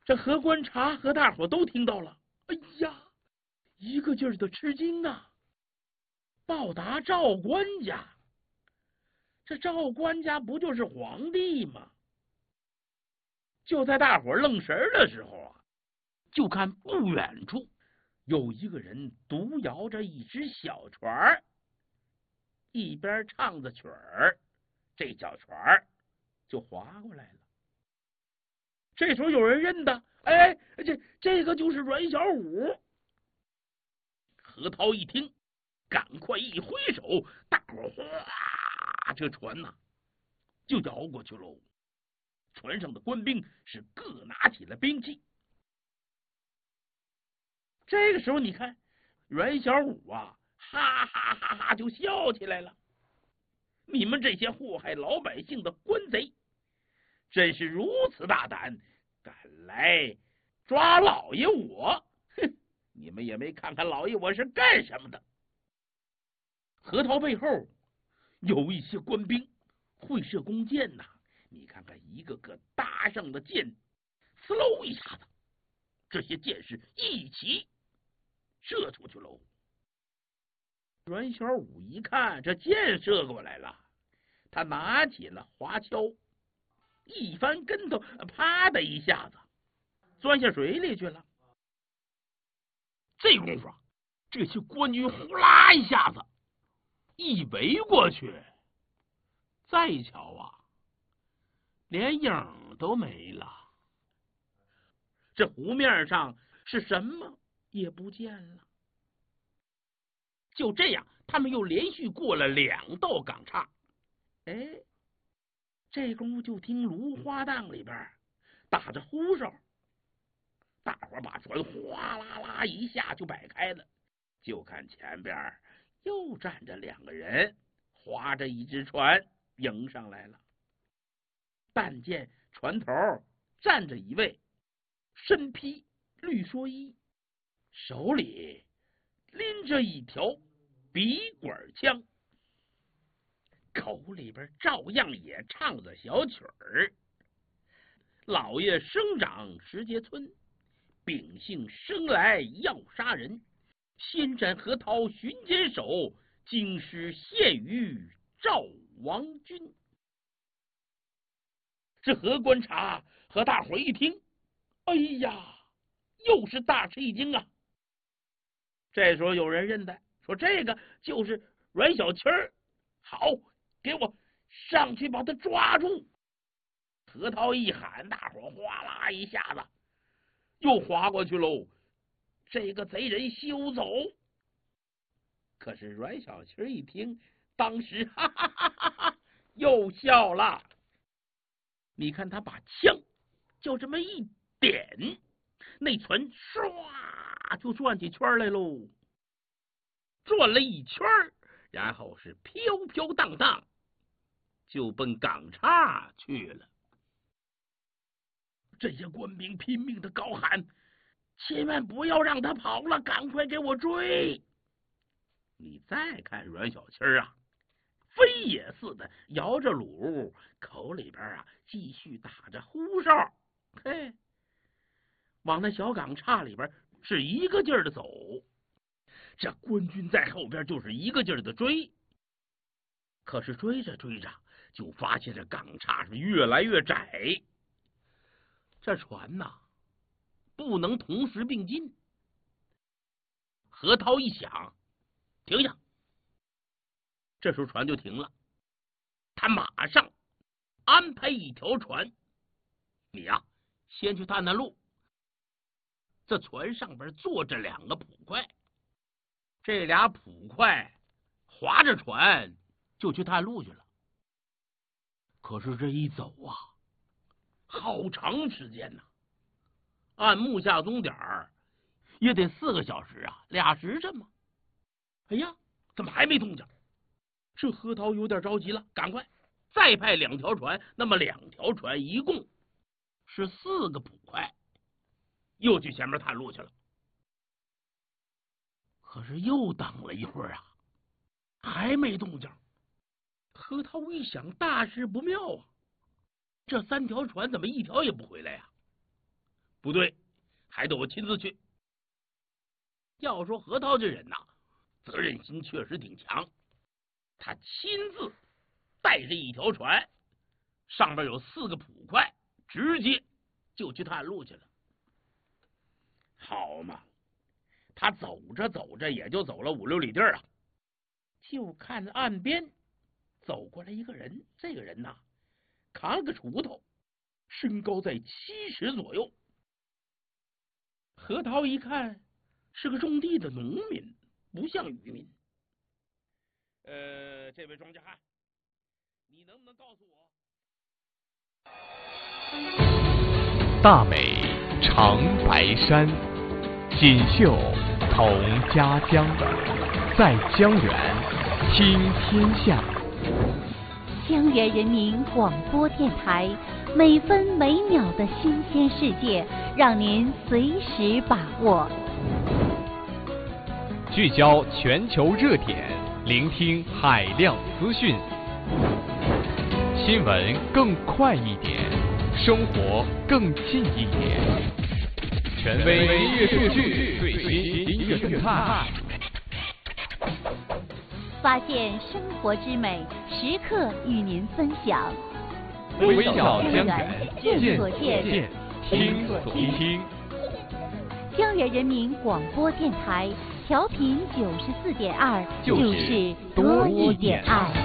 这何观察和大伙都听到了，哎呀，一个劲儿的吃惊啊！报答赵官家，这赵官家不就是皇帝吗？就在大伙愣神的时候啊，就看不远处有一个人独摇着一只小船，一边唱着曲儿，这小船就划过来了。这时候有人认得，哎，这个就是阮小五。何涛一听，赶快一挥手，大伙哗，这船呐就摇过去喽。船上的官兵是各拿起了兵器。这个时候，你看阮小五啊，哈哈哈哈就笑起来了。你们这些祸害老百姓的官贼，真是如此大胆，敢来抓老爷我！哼，你们也没看看老爷我是干什么的。何涛背后有一些官兵会射弓箭呐，你看看一个个搭上的箭，呲溜一下子，这些箭是一起射出去喽。阮小五一看这箭射过来了，他拿起了滑橇，一翻跟头，啪的一下子钻下水里去了。这功夫，这些官军呼啦一下子一围过去，再瞧啊，连影都没了。这湖面上是什么也不见了。就这样，他们又连续过了2道港岔。哎，这功夫就听芦花荡里边打着呼哨，大伙把船哗啦啦一下就摆开了。就看前边又站着2个人，划着一只船迎上来了。但见船头站着一位身披绿蓑衣，手里拎着一条笔管枪，口里边照样也唱着小曲儿。老爷生长石碣村，秉性生来要杀人，先斩何涛寻奸手，京师献于赵王军。这何观察和大伙一听，哎呀，又是大吃一惊啊！这时候有人认得，说这个就是阮小七儿，好，给我上去把他抓住。何涛一喊，大伙哗啦一下子又划过去喽。这个贼人休走。可是阮小七一听，当时哈哈哈哈哈又笑了。你看他把枪就这么一点，那船唰就转起圈来喽。转了一圈，然后是飘飘荡荡就奔港岔去了。这些官兵拼命的高喊，千万不要让他跑了，赶快给我追。你再看阮小七啊，飞也似的摇着橹，口里边啊继续打着呼哨，嘿，往那小港岔里边是一个劲儿的走。这官军在后边就是一个劲儿的追。可是追着追着，就发现这港岔是越来越窄，这船呐不能同时并进。何涛一想，停下。这时候船就停了，他马上安排一条船，你呀先去探探路。这船上边坐着2个捕快，这俩捕快划着船就去探路去了。可是这一走啊，好长时间呐，按木下钟点也得4个小时啊，2时辰嘛。哎呀，怎么还没动静？这何涛有点着急了，赶快再派2条船，那么2条船一共是4个捕快，又去前面探路去了。可是又等了一会儿啊，还没动静。何涛一想，大事不妙啊，这3条船怎么一条也不回来呀？ 不对，还得我亲自去。要说何涛这人呐，责任心确实挺强，他亲自带着一条船，上面有4个捕快，直接就去探路去了。好嘛，他走着走着也就走了5、6里地啊，就看岸边走过来一个人。这个人呐，扛了个锄头，身高在70左右。何涛一看是个种地的农民，不像渔民。这位庄稼汉，你能不能告诉我？ 大美长白山，锦绣同家乡，在江源听天下。 江源人民广播电台，每分每秒的新鲜世界，让您随时把握。 聚焦全球热点，聆听海量资讯，新闻更快一点，生活更近一点。权威音乐数据，最新音乐动态， 发现生活之美，时刻与您分享。 微笑江源， 见所见， 听所听。 江源人民广播电台，调频94.2，就是多一点爱。